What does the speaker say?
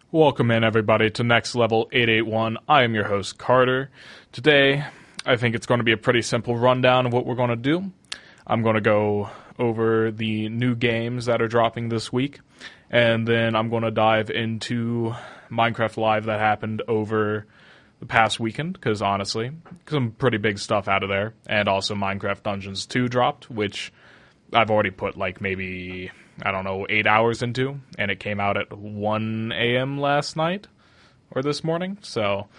Welcome in, everybody, to Next Level 881. I am your host, Carter. Today, I think it's going to be a pretty simple rundown of what we're going to do. I'm going to go over the new games that are dropping this week, and then I'm going to dive into Minecraft Live that happened over the past weekend, because honestly, some pretty big stuff out of there, and also Minecraft Dungeons 2 dropped, which I've already put maybe 8 hours into, and it came out at 1 a.m. last night, or this morning, so